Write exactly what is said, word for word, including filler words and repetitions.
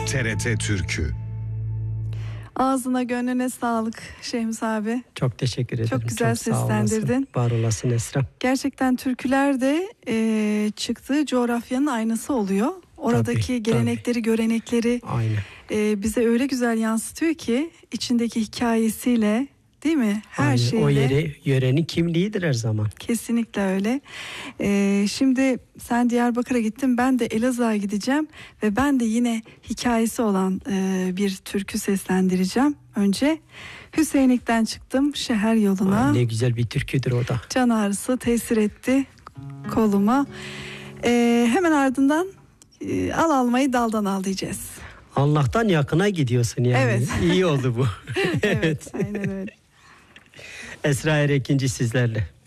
T R T Türkü. Ağzına gönlüne sağlık Şehmus abi. Çok teşekkür ederim. Çok güzel Çok sağ seslendirdin. olasın. Var olasın Esra. Gerçekten türküler de e, çıktığı coğrafyanın aynası oluyor. Oradaki Tabii, gelenekleri, tabii. görenekleri Aynen. e, bize öyle güzel yansıtıyor ki içindeki hikayesiyle, değil mi? Her Aynen. şeyle. O yeri, yörenin kimliğidir her zaman. Kesinlikle öyle. E, şimdi sen Diyarbakır'a gittin, ben de Elazığ'a gideceğim ve ben de yine hikayesi olan e, bir türkü seslendireceğim. Önce Hüseyinlik'ten çıktım şehir yoluna. Ay, ne güzel bir türküdür o da. Can ağrısı tesir etti koluma. E, hemen ardından e, al almayı daldan al diyeceğiz. Allah'tan yakına gidiyorsun yani. Evet. İyi oldu bu. Evet, aynen öyle. Esra Erekinci sizlerle.